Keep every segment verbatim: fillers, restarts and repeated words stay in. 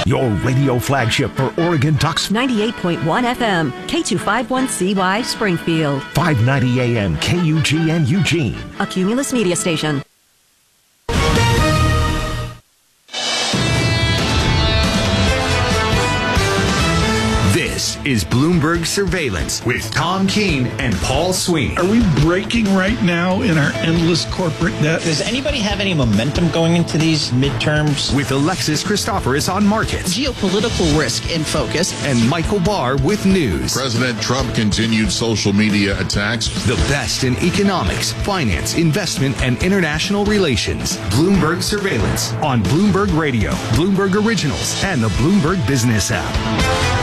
your radio flagship for Oregon Ducks. ninety-eight point one F M, K two fifty-one C Y, Springfield. five ninety A M, K U G N Eugene. A Cumulus media station. This is Bloomberg Surveillance with Tom Keene and Paul Sweeney. Are we breaking right now in our endless corporate debt? Does anybody have any momentum going into these midterms? With Alexis Christoforous on markets. Geopolitical risk in focus. And Michael Barr with news. President Trump continued social media attacks. The best in economics, finance, investment, and international relations. Bloomberg Surveillance on Bloomberg Radio, Bloomberg Originals, and the Bloomberg Business app.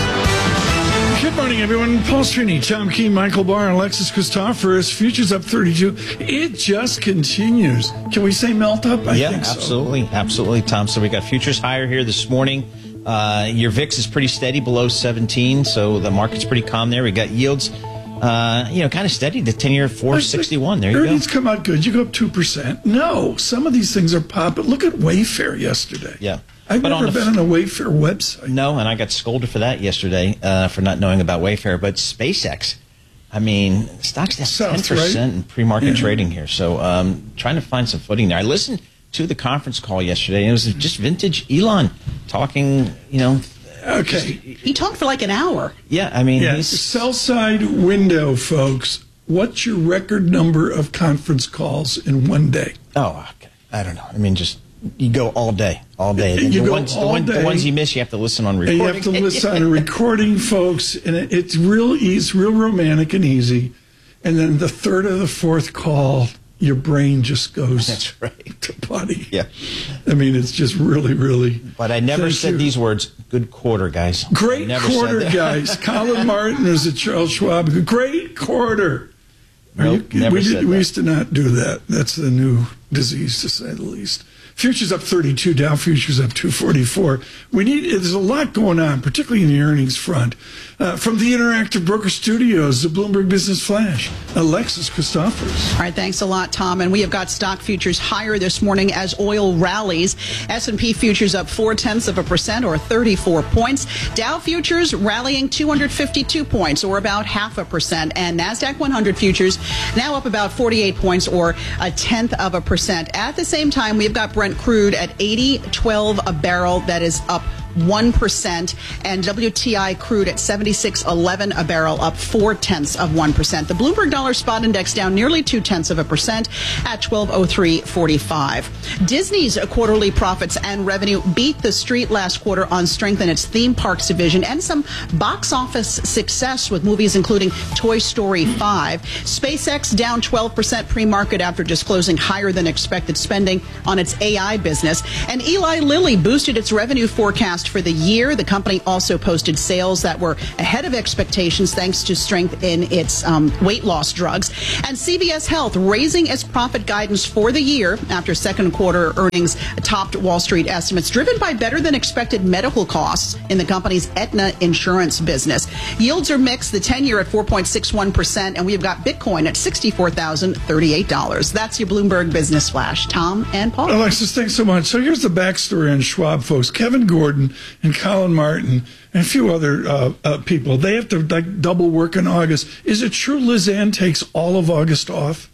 Good morning, everyone. Paul Sweeney, Tom Keene, Michael Barr, Alexis Christoforous. Futures up thirty-two. It just continues. Can we say melt up? I yeah, think so. absolutely. Absolutely, Tom. So we got futures higher here this morning. Uh, your V I X is pretty steady below seventeen, so the market's pretty calm there. We got yields, uh, you know, kind of steady. The ten-year four sixty-one. There you go. Earnings come out good. You go up two percent. No, some of these things are popping. Look at Wayfair yesterday. Yeah. I've but never been on a Wayfair website. No, and I got scolded for that yesterday uh, for not knowing about Wayfair. But SpaceX, I mean, stock's down ten percent right? in pre-market yeah. trading here. So um, trying to find some footing there. I listened to the conference call yesterday. And it was just vintage Elon talking, you know. Okay. Just, he talked for like an hour. Yeah, I mean. Yeah, he's, sell side window, folks. What's your record number of conference calls in one day? Oh, okay. I don't know. I mean, just. You go all day, all day. You the go ones, all the, one, day. the ones you miss, you have to listen on recording. And you have to listen on a recording, folks, and it, it's real easy, real romantic and easy. And then the third or the fourth call, your brain just goes That's right. to potty. Yeah. I mean, it's just really, really. But I never said you. these words, good quarter, guys. Great quarter, guys. Colin Martin is at Charles Schwab. Great quarter. Nope, you, never we, said did, that. we used to not do that. That's the new disease, to say the least. Futures up thirty-two, Dow futures up two forty-four. We need, there's a lot going on, particularly in the earnings front. Uh, from the Interactive Broker Studios, the Bloomberg Business Flash, Alexis Christoforous. All right, thanks a lot, Tom. And we have got stock futures higher this morning as oil rallies. S and P futures up four-tenths of a percent or thirty-four points. Dow futures rallying two hundred fifty-two points or about half a percent. And NASDAQ one hundred futures now up about forty-eight points or a tenth of a percent. At the same time, we've got Brent crude at eighty twelve a barrel. That is up one percent, and W T I crude at seventy-six eleven a barrel, up four tenths of one percent. The Bloomberg Dollar Spot Index down nearly two tenths of a percent at twelve oh three forty-five. Disney's quarterly profits and revenue beat the street last quarter on strength in its theme parks division and some box office success with movies including Toy Story five. SpaceX down twelve percent pre-market after disclosing higher than expected spending on its A I business. And Eli Lilly boosted its revenue forecast for the year. The company also posted sales that were ahead of expectations thanks to strength in its um, weight loss drugs. And C V S Health raising its profit guidance for the year after second quarter earnings topped Wall Street estimates, driven by better than expected medical costs in the company's Aetna insurance business. Yields are mixed, the ten-year at four point six one percent, and we've got Bitcoin at sixty-four thousand thirty-eight dollars. That's your Bloomberg Business Flash. Tom and Paul. Alexis, thanks so much. So here's the backstory on Schwab, folks. Kevin Gordon and Colin Martin and a few other uh, uh, people, they have to like double work in August. Is it true Liz Ann takes all of August off?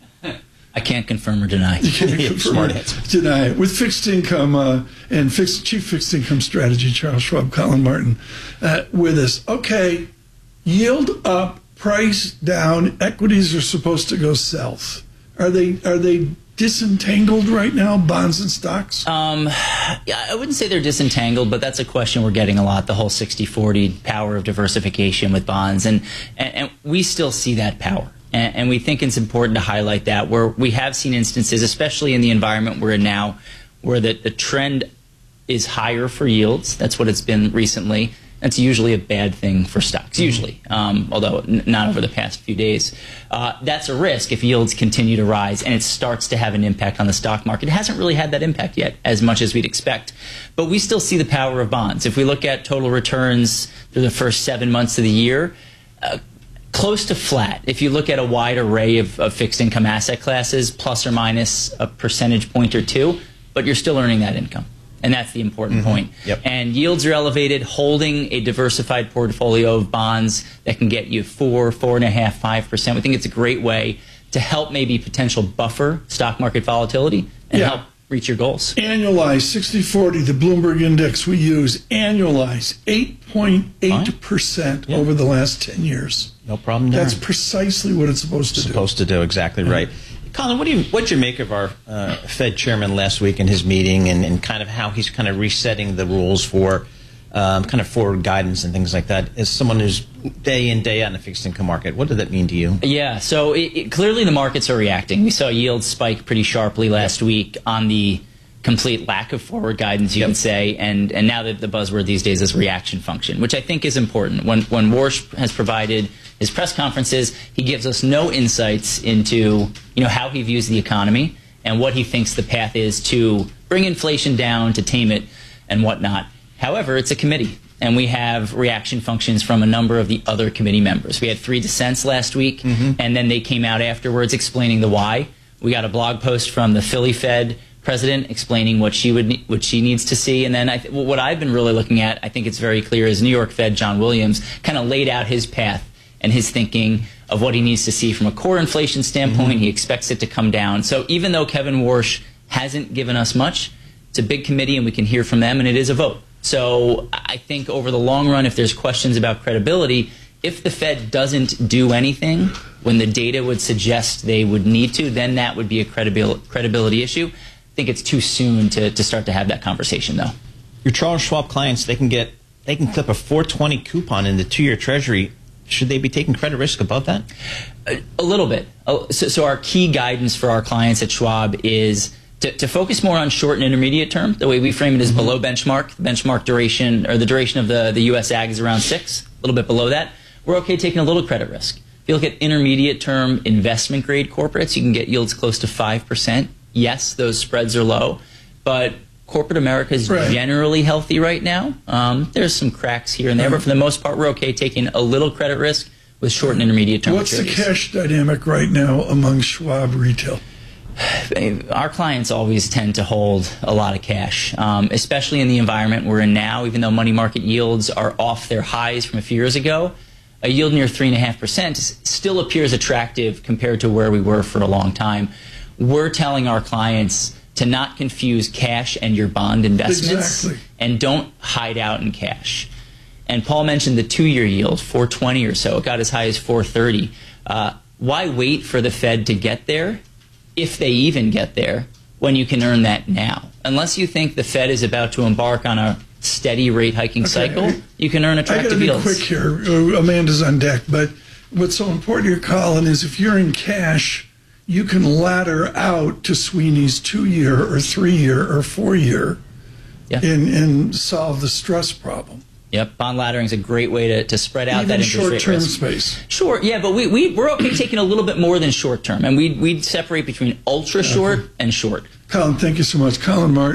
I can't confirm or deny. You can't confirm Smart or answer. deny it. With fixed income uh, and fixed, chief fixed income strategy, Charles Schwab, Colin Martin, uh, with us. Okay, yield up, price down. Equities are supposed to go south. Are they? Are they? Disentangled right now, bonds and stocks? Um, yeah, I wouldn't say they're disentangled, but that's a question we're getting a lot, the whole sixty forty power of diversification with bonds. And, and, and we still see that power. And, and we think it's important to highlight that, where we have seen instances, especially in the environment we're in now, where the, the trend is higher for yields. That's what it's been recently. That's usually a bad thing for stocks, usually, um, although n not over the past few days. Uh, that's a risk if yields continue to rise and it starts to have an impact on the stock market. It hasn't really had that impact yet, as much as we'd expect. But we still see the power of bonds. If we look at total returns through the first seven months of the year, uh, close to flat. If you look at a wide array of, of fixed income asset classes, plus or minus a percentage point or two, but you're still earning that income. And that's the important Mm-hmm. point. Yep. And yields are elevated. Holding a diversified portfolio of bonds that can get you four, four and a half, five percent. We think it's a great way to help maybe potential buffer stock market volatility and Yeah. help reach your goals. Annualized sixty forty, the Bloomberg index we use, annualized eight point eight percent Yeah. over the last ten years. No problem there. That's precisely what it's supposed to do. Supposed to do, exactly right. Colin, what do you what do you make of our uh, Fed chairman last week in his meeting, and, and kind of how he's kind of resetting the rules for um, kind of forward guidance and things like that? As someone who's day in, day out in the fixed income market, what does that mean to you? Yeah, so it, it, clearly the markets are reacting. We saw yields spike pretty sharply last week on the complete lack of forward guidance, you Yep. can say, and, and now that the buzzword these days is reaction function, which I think is important. When, when Warsh has provided his press conferences, he gives us no insights into you know how he views the economy and what he thinks the path is to bring inflation down, to tame it, and whatnot. However, it's a committee, and we have reaction functions from a number of the other committee members. We had three dissents last week, mm-hmm. and then they came out afterwards explaining the why. We got a blog post from the Philly Fed president explaining what she would ne- what she needs to see, and then I th- what I've been really looking at, I think it's very clear, is New York Fed John Williams kind of laid out his path and his thinking of what he needs to see from a core inflation standpoint. Mm-hmm. He expects it to come down. So even though Kevin Warsh hasn't given us much, it's a big committee and we can hear from them, and it is a vote. So I think over the long run, if there's questions about credibility, if the Fed doesn't do anything when the data would suggest they would need to, then that would be a credibil- credibility issue. I think it's too soon to, to start to have that conversation, though. Your Charles Schwab clients, they can get they can clip a four twenty coupon in the two-year Treasury. Should they be taking credit risk above that? A, a little bit. Oh, so, so our key guidance for our clients at Schwab is to, to focus more on short and intermediate term. The way we frame it is mm-hmm. below benchmark. The benchmark duration, or the duration of the, the U S Ag is around six, a little bit below that. We're okay taking a little credit risk. If you look at intermediate term investment grade corporates, you can get yields close to five percent. Yes, those spreads are low, but corporate America is right. generally healthy right now. Um, there's some cracks here and there, but for the most part, we're okay taking a little credit risk with short and intermediate term What's maturities. the cash dynamic right now among Schwab retail? Our clients always tend to hold a lot of cash, um, especially in the environment we're in now. Even though money market yields are off their highs from a few years ago, a yield near three point five percent still appears attractive compared to where we were for a long time. We're telling our clients to not confuse cash and your bond investments, exactly. and don't hide out in cash. And Paul mentioned the two-year yield, four twenty or so. It got as high as four thirty. Uh, why wait for the Fed to get there, if they even get there, when you can earn that now? Unless you think the Fed is about to embark on a steady rate hiking okay. cycle, you can earn attractive yields. I got to be quick here. Uh, Amanda's on deck, but what's so important here, Colin, is if you're in cash, you can ladder out to Sweeney's two-year or three-year or four-year yeah. and, and solve the stress problem. Yep, bond laddering is a great way to, to spread out Even that interest rate short-term risk. space. Sure, yeah, but we, we, we're okay taking a little bit more than short-term, and we'd, we'd separate between ultra-short okay. and short. Colin, thank you so much. Colin Martin.